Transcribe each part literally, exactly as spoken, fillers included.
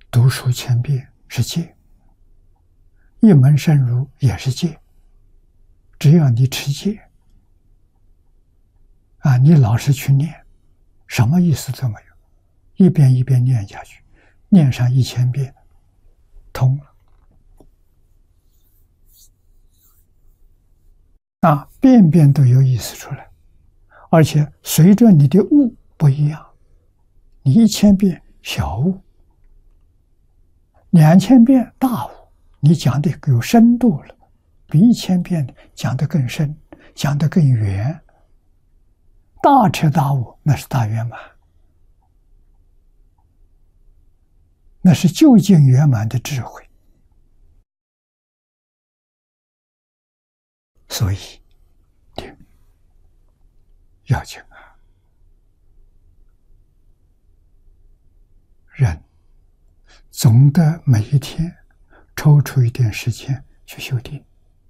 读书千遍是戒，一门深入也是戒。只要你持戒，啊，你老是去念，什么意思都没有，一遍一遍念下去，念上一千遍，通了。啊，遍遍都有意思出来，而且随着你的悟不一样，你一千遍小悟，两千遍大悟，你讲的有深度了，比一千遍讲得更深，讲得更圆。大彻大悟，那是大圆满，那是究竟圆满的智慧。所以，听要紧啊！人总得每一天抽出一点时间去修定。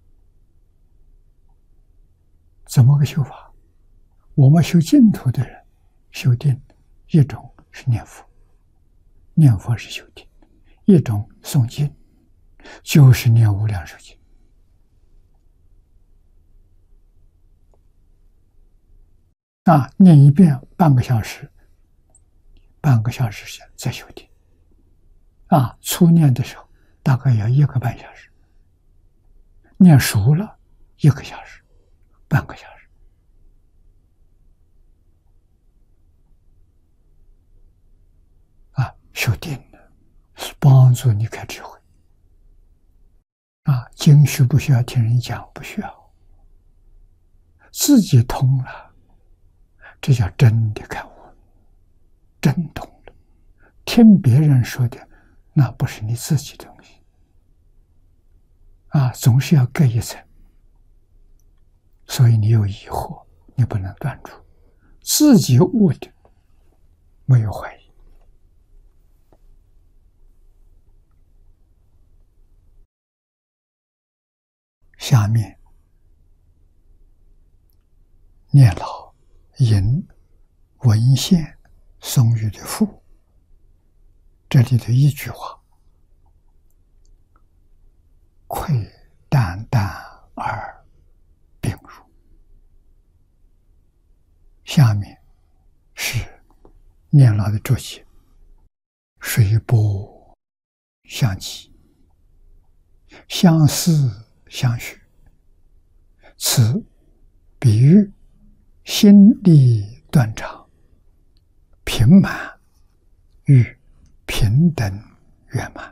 怎么个修法？我们修净土的人修定，一种是念佛，念佛是修定；一种诵经，就是念无量寿经。啊，念一遍半个小时，半个小时再修定。啊，初念的时候大概要一个半小时，念熟了一个小时，半个小时。啊，修定了，帮助你开智慧。啊，经需不需要听人讲？不需要，自己通了，这叫真的开悟，真通了。听别人说的，那不是你自己的东西。啊，总是要隔一层。所以你有疑惑，你不能断除，自己悟的，没有怀疑。下面念老引文献宋玉的赋，这里的一句话：愧淡淡而并入。下面是念老的注解：水波相济，相似相许，此比喻心力断肠，平满与平等圆满。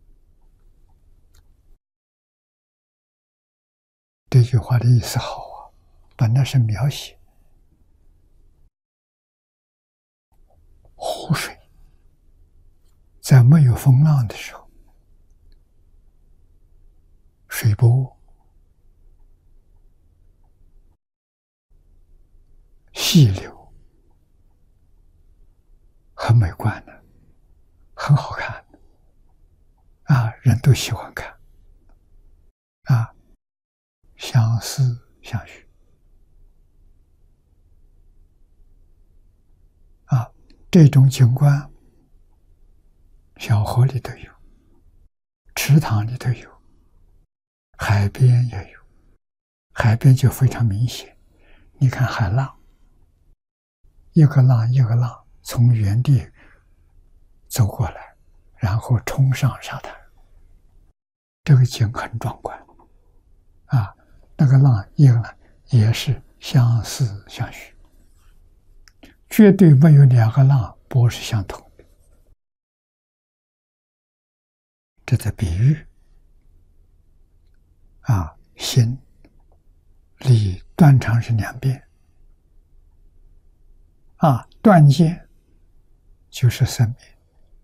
这句话的意思好啊，本来是描写湖水在没有风浪的时候，水波细流，很美观的，很好看的，啊，人都喜欢看，啊，相似相许，啊，这种景观，小河里都有，池塘里都有，海边也有，海边就非常明显。你看海浪，一个浪一个浪从原地走过来，然后冲上沙滩，这个景很壮观啊！那个浪一个浪也是相似相许，绝对没有两个浪波是相同的。这在比喻啊，心力断肠是两遍啊，断见就是生灭，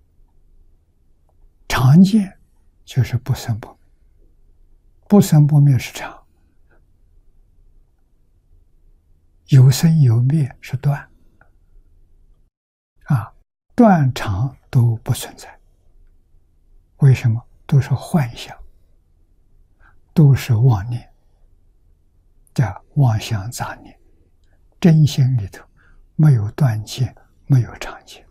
常见就是不生不灭，不生不灭是常，有生有灭是断啊，断常都不存在。为什么？都是幻想，都是妄念，叫妄想杂念，真心里头没有断见，没有常见。